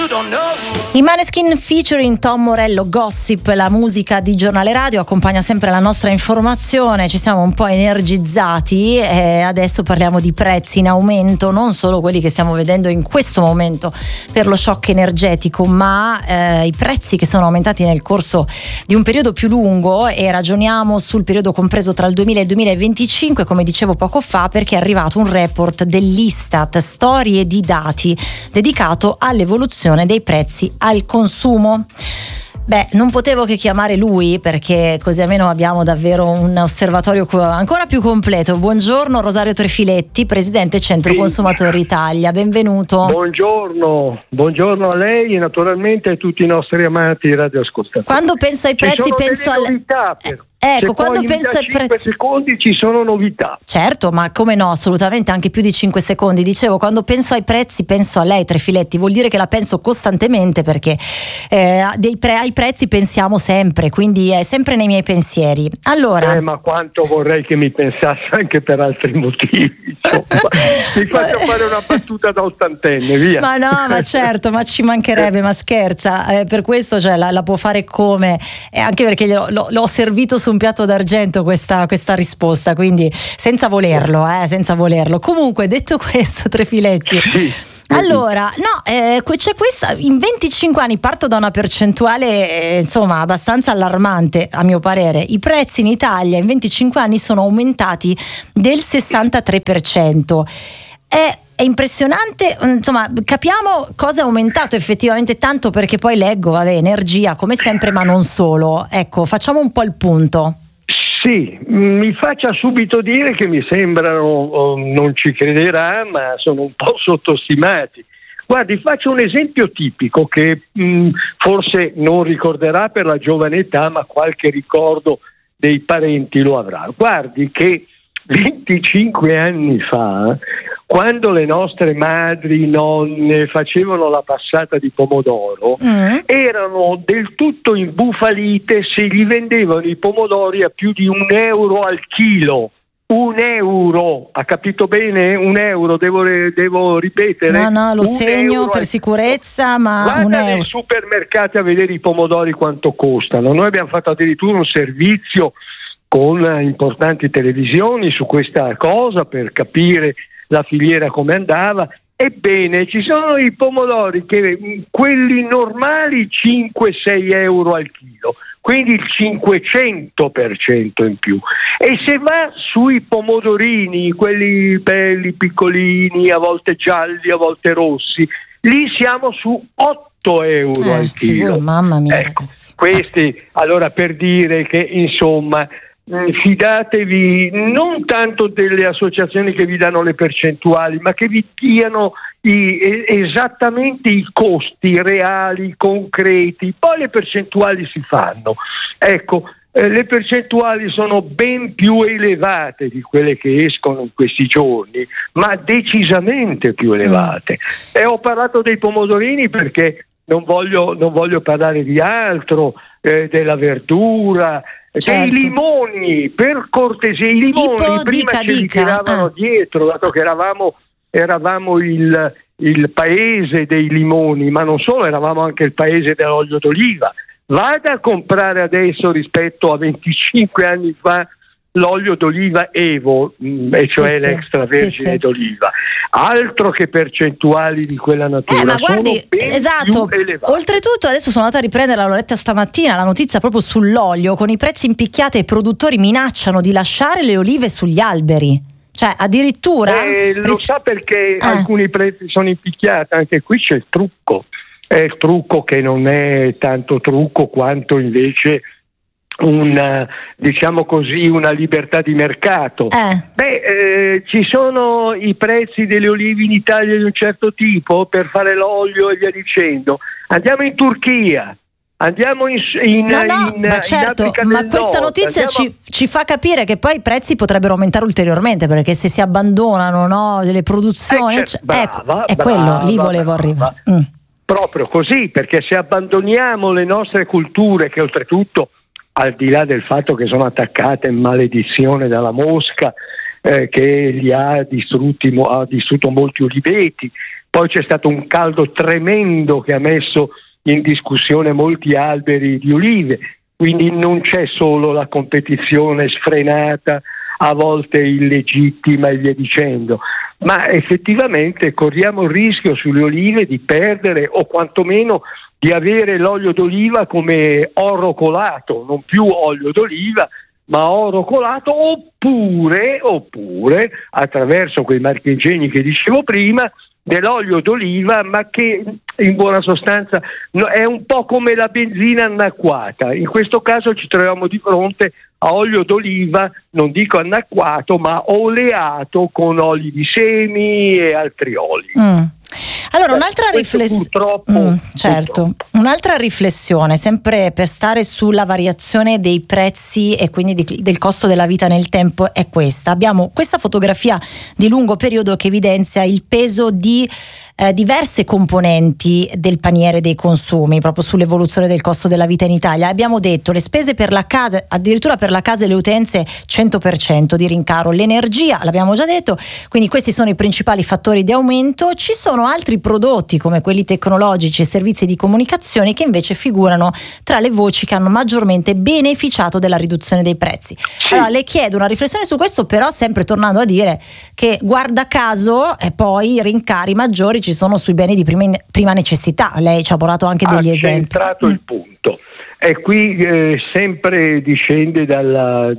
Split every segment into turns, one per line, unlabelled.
I Maneskin featuring Tom Morello, Gossip, la musica di Giornale Radio accompagna sempre la nostra informazione. Ci siamo un po' energizzati e adesso parliamo di prezzi in aumento, non solo quelli che stiamo vedendo in questo momento per lo shock energetico, ma i prezzi che sono aumentati nel corso di un periodo più lungo, e ragioniamo sul periodo compreso tra il 2000 e il 2025, come dicevo poco fa, perché è arrivato un report dell'Istat, Storie di dati, dedicato all'evoluzione dei prezzi al consumo. Beh, non potevo che chiamare lui, perché così almeno abbiamo davvero un osservatorio ancora più completo. Buongiorno Rosario Trefiletti, presidente Centro Consumatori Italia, benvenuto.
Buongiorno a lei e naturalmente a tutti i nostri amati radioascoltatori.
Quando penso ai prezzi penso alle
novità.
Ecco, quando penso ai prezzi,
5 secondi ci sono novità.
Certo, ma come no, assolutamente, anche più di 5 secondi. Dicevo, quando penso ai prezzi penso a lei, Trefiletti, vuol dire che la penso costantemente, perché ai prezzi pensiamo sempre, quindi è sempre nei miei pensieri. Allora,
ma quanto vorrei che mi pensasse anche per altri motivi. Mi faccio fare una battuta da ottantenne, via.
Ma no, ma certo, ma ci mancherebbe, ma scherza, per questo cioè, la può fare come, anche perché l'ho servito su un piatto d'argento questa risposta, quindi senza volerlo. Comunque, detto questo, Trefiletti, allora, c'è questa, in 25 anni, parto da una percentuale insomma abbastanza allarmante a mio parere. I prezzi in Italia in 25 anni sono aumentati del 63%. È impressionante, insomma, capiamo cosa è aumentato effettivamente tanto, perché poi leggo, energia come sempre, ma non solo. Ecco, facciamo un po' il punto.
Sì, mi faccia subito dire che mi sembrano, non ci crederà, ma sono un po' sottostimati. Guardi, faccio un esempio tipico che forse non ricorderà per la giovane età, ma qualche ricordo dei parenti lo avrà. Guardi che 25 anni fa, quando le nostre madri, nonne facevano la passata di pomodoro, erano del tutto imbufalite se gli vendevano i pomodori a più di €1 al chilo. €1, ha capito bene? €1, devo ripetere?
No, lo segno per sicurezza, ma
guarda
€1.
nei supermercati a vedere i pomodori quanto costano. Noi abbiamo fatto addirittura un servizio con importanti televisioni su questa cosa per capire la filiera come andava. Ebbene, ci sono i pomodori che quelli normali 5-6 euro al chilo, quindi il 500% in più. E se va sui pomodorini, quelli belli, piccolini, a volte gialli, a volte rossi, lì siamo su 8 euro al chilo.
Mamma mia,
ecco,
ragazzi.
Questi, allora, per dire che insomma fidatevi non tanto delle associazioni che vi danno le percentuali, ma che vi diano esattamente i costi reali, concreti. Poi le percentuali si fanno. Ecco, le percentuali sono ben più elevate di quelle che escono in questi giorni, ma decisamente più elevate. E ho parlato dei pomodorini perché non voglio parlare di altro, della verdura,
certo.
Dei limoni, per cortesia. I limoni prima ce li tiravano dietro, dato che eravamo il paese dei limoni, ma non solo, eravamo anche il paese dell'olio d'oliva. Vada a comprare adesso rispetto a 25 anni fa l'olio d'oliva Evo, e cioè l'extravergine d'oliva. Altro che percentuali di quella natura.
Ma guardi, esatto.
Più elevate.
Oltretutto adesso sono andata a riprendere, l'ho letta stamattina, la notizia proprio sull'olio, con i prezzi impicchiati, i produttori minacciano di lasciare le olive sugli alberi. Cioè, addirittura
lo sa perché alcuni prezzi sono impicchiati? Anche qui c'è il trucco. È il trucco che non è tanto trucco quanto invece diciamo così, una libertà di mercato. Ci sono i prezzi delle olive in Italia di un certo tipo per fare l'olio e via dicendo. Andiamo in Turchia, andiamo in
certo,
Africa
ma
del
questa
Nord,
notizia ci fa capire che poi i prezzi potrebbero aumentare ulteriormente, perché se si abbandonano delle produzioni, quello lì volevo arrivare.
Proprio così, perché se abbandoniamo le nostre culture, che oltretutto, al di là del fatto che sono attaccate in maledizione dalla mosca che li ha distrutto molti uliveti, poi c'è stato un caldo tremendo che ha messo in discussione molti alberi di olive, quindi non c'è solo la competizione sfrenata, a volte illegittima e via dicendo, ma effettivamente corriamo il rischio sulle olive di perdere o quantomeno di avere l'olio d'oliva come oro colato, non più olio d'oliva ma oro colato, oppure attraverso quei marchingegni che dicevo prima, dell'olio d'oliva, ma che in buona sostanza è un po' come la benzina annacquata. In questo caso ci troviamo di fronte a olio d'oliva, non dico annacquato, ma oleato con oli di semi e altri oli.
Allora, un'altra riflessione, sempre per stare sulla variazione dei prezzi e quindi del costo della vita nel tempo, è questa. Abbiamo questa fotografia di lungo periodo che evidenzia il peso di diverse componenti del paniere dei consumi, proprio sull'evoluzione del costo della vita in Italia. Abbiamo detto le spese per la casa, addirittura per la casa e le utenze 100% di rincaro, l'energia l'abbiamo già detto, quindi questi sono i principali fattori di aumento. Ci sono altri prodotti come quelli tecnologici e servizi di comunicazione che invece figurano tra le voci che hanno maggiormente beneficiato della riduzione dei prezzi. Allora le chiedo una riflessione su questo, però sempre tornando a dire che guarda caso poi i rincari maggiori ci sono sui beni di prima necessità. Lei ci ha portato anche degli esempi.
Ha centrato il punto. E qui sempre discende dalle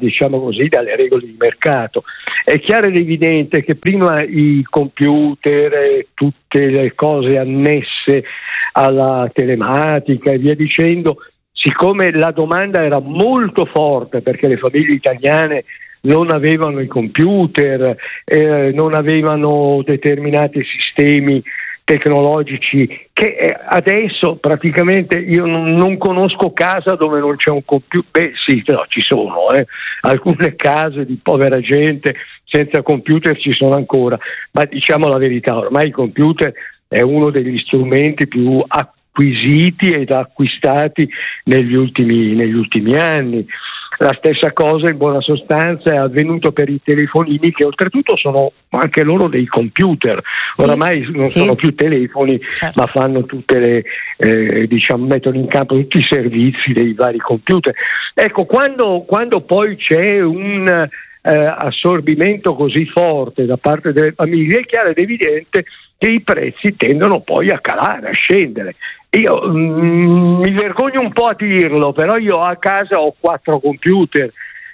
regole di mercato. È chiaro ed evidente che prima i computer e tutte le cose annesse alla telematica e via dicendo, siccome la domanda era molto forte perché le famiglie italiane non avevano i computer, non avevano determinati sistemi tecnologici che adesso praticamente io non conosco casa dove non c'è un computer. Ci sono alcune case di povera gente senza computer ci sono ancora, ma diciamo la verità, ormai il computer è uno degli strumenti più acquisiti ed acquistati negli ultimi anni. La stessa cosa in buona sostanza è avvenuto per i telefonini, che oltretutto sono anche loro dei computer, oramai non sono più telefoni, certo, ma fanno tutte le mettono in campo tutti i servizi dei vari computer. Ecco, quando poi c'è un assorbimento così forte da parte delle famiglie, è chiaro ed evidente che i prezzi tendono poi a calare, a scendere. Io mi vergogno un po' a dirlo, però io a casa ho 4 computer,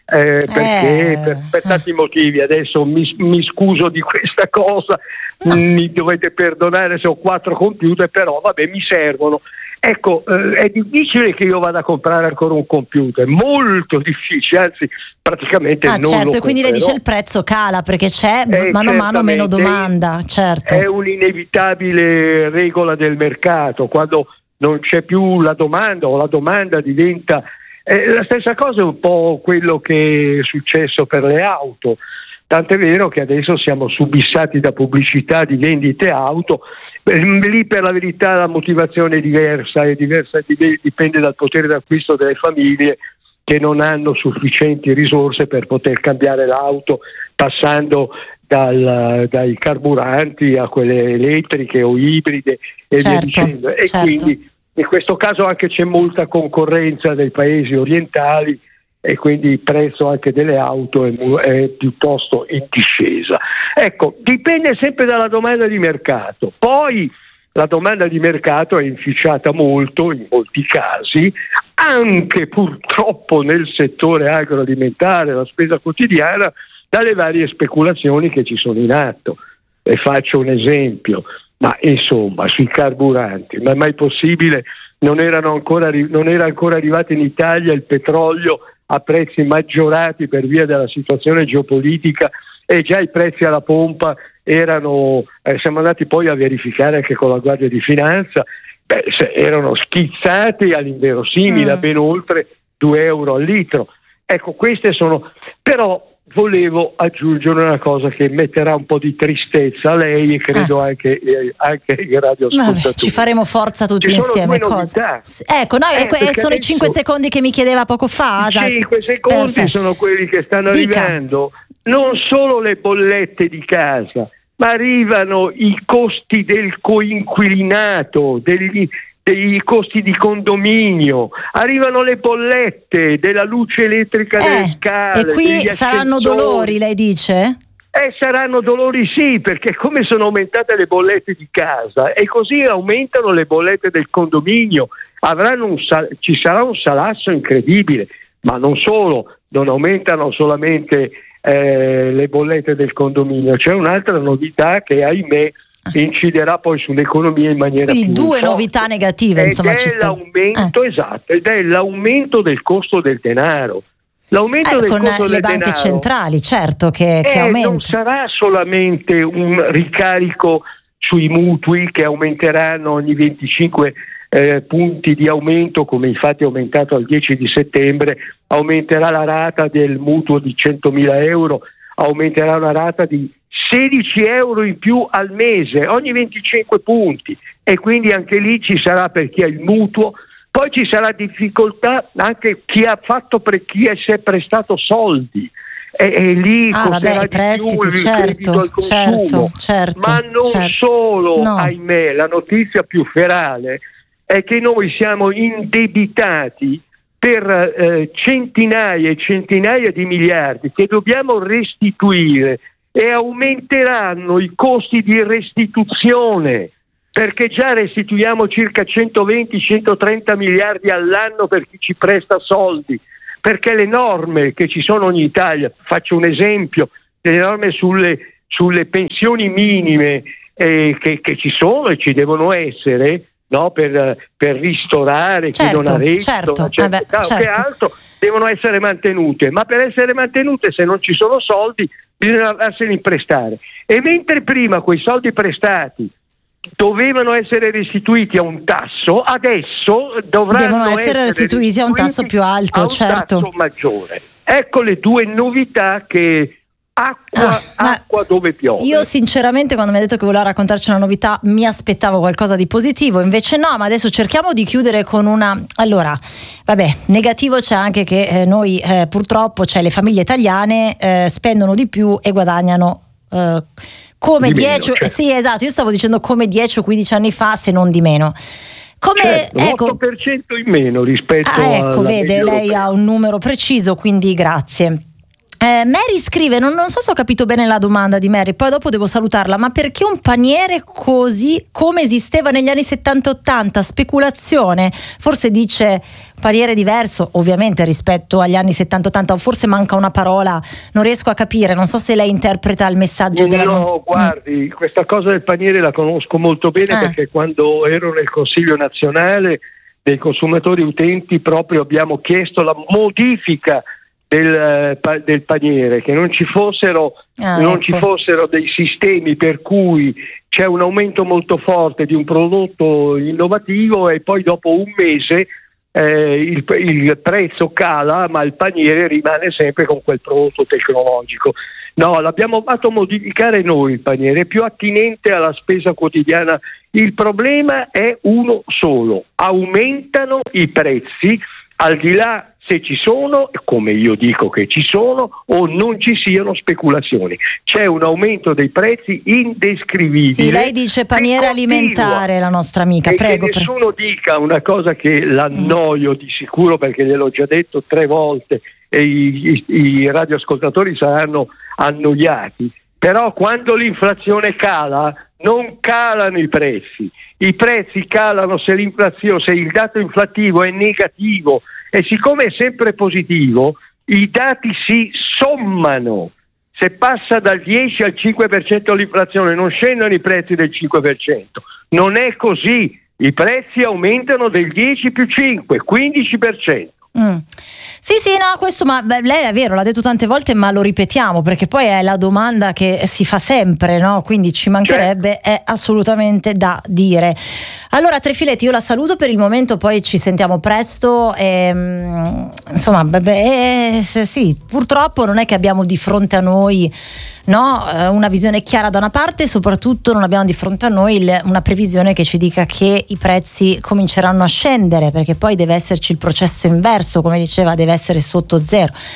perché per tanti motivi, adesso mi scuso di questa cosa, mi dovete perdonare se ho 4 computer, però vabbè, mi servono. Ecco, è difficile che io vada a comprare ancora un computer, molto difficile, anzi praticamente non lo comprerò.
E quindi lei dice il prezzo cala perché c'è mano a mano meno domanda, certo.
È un'inevitabile regola del mercato, quando non c'è più la domanda o la domanda diventa... la stessa cosa è un po' quello che è successo per le auto, tant'è vero che adesso siamo subissati da pubblicità di vendite auto. Lì per la verità la motivazione è diversa dipende dal potere d'acquisto delle famiglie che non hanno sufficienti risorse per poter cambiare l'auto, passando dai carburanti a quelle elettriche o ibride e via dicendo. E quindi in questo caso anche c'è molta concorrenza dai paesi orientali e quindi il prezzo anche delle auto è piuttosto in discesa. Ecco, dipende sempre dalla domanda di mercato. Poi la domanda di mercato è inficiata molto, in molti casi, anche purtroppo nel settore agroalimentare, la spesa quotidiana, dalle varie speculazioni che ci sono in atto. E faccio un esempio, ma insomma, sui carburanti, ma è mai possibile? Non era ancora arrivato in Italia il petrolio a prezzi maggiorati per via della situazione geopolitica e già i prezzi alla pompa siamo andati poi a verificare anche con la Guardia di Finanza, erano schizzati all'inverosimile a ben oltre 2 euro al litro. Ecco, queste sono, però volevo aggiungere una cosa che metterà un po' di tristezza a lei e credo anche ai radioascoltatori.
Ci faremo forza tutti insieme. Cosa? Ecco, sono i 5 secondi che mi chiedeva poco fa.
5 secondi sono quelli che stanno arrivando. Non solo le bollette di casa, ma arrivano i costi del coinquilinato, dei costi di condominio, arrivano le bollette della luce elettrica, del gas.
E qui saranno dolori, lei dice?
Saranno dolori, sì, perché come sono aumentate le bollette di casa e così aumentano le bollette del condominio, ci sarà un salasso incredibile, ma non solo, non aumentano solamente le bollette del condominio, c'è un'altra novità che ahimè inciderà poi sull'economia in maniera
quindi
più
due
forte.
novità negative, insomma,
esatto, ed è l'aumento del costo del denaro. L'aumento del
con
costo
le
del
banche
denaro,
centrali, certo, che aumenta.
Non sarà solamente un ricarico sui mutui che aumenteranno ogni 25 punti di aumento, come infatti è aumentato al 10 di settembre, aumenterà la rata del mutuo di 100.000 euro, aumenterà una rata di 16 euro in più al mese, ogni 25 punti, e quindi anche lì ci sarà per chi ha il mutuo. Poi ci sarà difficoltà anche chi chi si è prestato soldi e lì costerà
i prestiti,
più il credito al consumo.
Certo,
ma non solo, ahimè, la notizia più ferale è che noi siamo indebitati per centinaia e centinaia di miliardi che dobbiamo restituire, e aumenteranno i costi di restituzione, perché già restituiamo circa 120-130 miliardi all'anno per chi ci presta soldi, perché le norme che ci sono in Italia, faccio un esempio, le norme sulle pensioni minime che ci sono e ci devono essere, no, per ristorare chi non ha reddito, che altro, devono essere mantenute, ma per essere mantenute, se non ci sono soldi, bisogna andarseli prestare. E mentre prima quei soldi prestati dovevano essere restituiti a un tasso, adesso devono essere restituiti
a un tasso più alto,
a un tasso maggiore. Ecco le due novità che acqua dove piove.
Io sinceramente, quando mi ha detto che voleva raccontarci una novità, mi aspettavo qualcosa di positivo, invece no. Ma adesso cerchiamo di chiudere con negativo c'è anche che noi purtroppo, cioè le famiglie italiane spendono di più e guadagnano come 10, certo. Sì, esatto, io stavo dicendo come 10 o 15 anni fa, se non di meno.
L'8% in meno rispetto a
vede, lei ha un numero preciso, quindi grazie. Mary scrive, non so se ho capito bene la domanda di Mary, poi dopo devo salutarla, ma perché un paniere così come esisteva negli anni 70-80? Speculazione? Forse dice paniere diverso, ovviamente, rispetto agli anni 70-80, o forse manca una parola, non riesco a capire, non so se lei interpreta il messaggio della...
No, guardi, questa cosa del paniere la conosco molto bene, perché quando ero nel Consiglio nazionale dei consumatori utenti proprio abbiamo chiesto la modifica del paniere, che non ci fossero dei sistemi per cui c'è un aumento molto forte di un prodotto innovativo e poi dopo un mese il prezzo cala, ma il paniere rimane sempre con quel prodotto tecnologico. No, l'abbiamo fatto modificare noi il paniere, è più attinente alla spesa quotidiana. Il problema è uno solo: aumentano i prezzi, al di là se ci sono, come io dico che ci sono, o non ci siano speculazioni. C'è un aumento dei prezzi indescrivibile.
Sì, lei dice paniere alimentare, la nostra amica, prego.
Che nessuno dica una cosa che l'annoio di sicuro, perché gliel'ho già detto 3 volte e i radioascoltatori saranno annoiati. Però quando l'inflazione cala, non calano i prezzi calano se il dato inflattivo è negativo, e siccome è sempre positivo i dati si sommano. Se passa dal 10 al 5% l'inflazione, non scendono i prezzi del 5%, non è così, i prezzi aumentano del 10 più 5, 15%.
Sì, no, questo, ma lei è vero, l'ha detto tante volte, ma lo ripetiamo perché poi è la domanda che si fa sempre, no? Quindi ci mancherebbe, certo. È assolutamente da dire. Allora, Trefiletti, io la saluto per il momento, poi ci sentiamo presto. Insomma, sì, purtroppo non è che abbiamo di fronte a noi, no, una visione chiara da una parte, e soprattutto non abbiamo di fronte a noi una previsione che ci dica che i prezzi cominceranno a scendere, perché poi deve esserci il processo inverso, come diceva, deve essere sotto zero.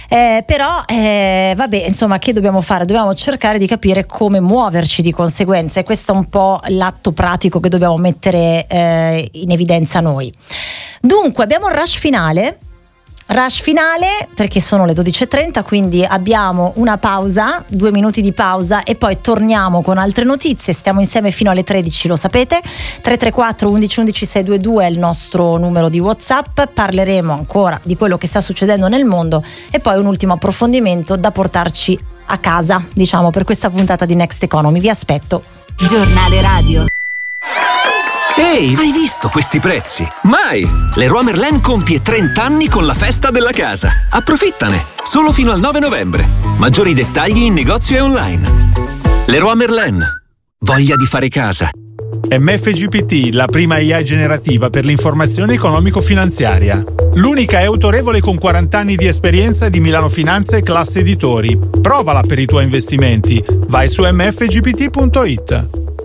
Però vabbè, insomma, che dobbiamo fare? Dobbiamo cercare di capire come muoverci di conseguenza, e questo è un po' l'atto pratico che dobbiamo mettere in evidenza noi. Dunque abbiamo il rush finale perché sono le 12.30, quindi abbiamo una pausa, 2 minuti di pausa, e poi torniamo con altre notizie. Stiamo insieme fino alle 13, lo sapete. 334 11 11 622 è il nostro numero di WhatsApp. Parleremo ancora di quello che sta succedendo nel mondo e poi un ultimo approfondimento da portarci a casa, diciamo, per questa puntata di Next Economy. Vi aspetto.
Giornale radio.
Ehi, hai visto questi prezzi? Mai! Leroy Merlin compie 30 anni con la festa della casa. Approfittane! Solo fino al 9 novembre. Maggiori dettagli in negozio e online. Leroy Merlin. Voglia di fare casa.
MFGPT, la prima AI generativa per l'informazione economico-finanziaria. L'unica è autorevole con 40 anni di esperienza di Milano Finanza e Classe Editori. Provala per i tuoi investimenti. Vai su mfgpt.it.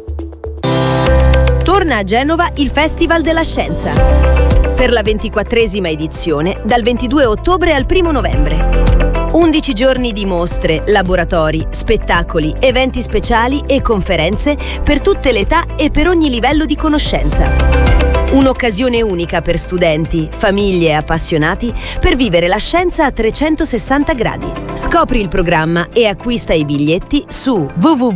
Torna a Genova il Festival della Scienza. Per la 24esima edizione, dal 22 ottobre al 1 novembre. 11 giorni di mostre, laboratori, spettacoli, eventi speciali e conferenze per tutte le età e per ogni livello di conoscenza. Un'occasione unica per studenti, famiglie e appassionati per vivere la scienza a 360 gradi. Scopri il programma e acquista i biglietti su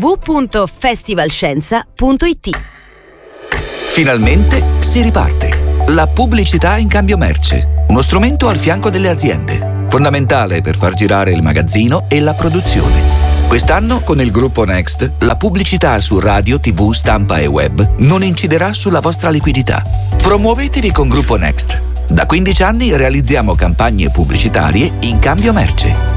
www.festivalscienza.it.
Finalmente si riparte. La pubblicità in cambio merce, uno strumento al fianco delle aziende, fondamentale per far girare il magazzino e la produzione. Quest'anno con il gruppo Next, la pubblicità su radio, TV, stampa e web non inciderà sulla vostra liquidità. Promuovetevi con Gruppo Next. Da 15 anni realizziamo campagne pubblicitarie in cambio merce.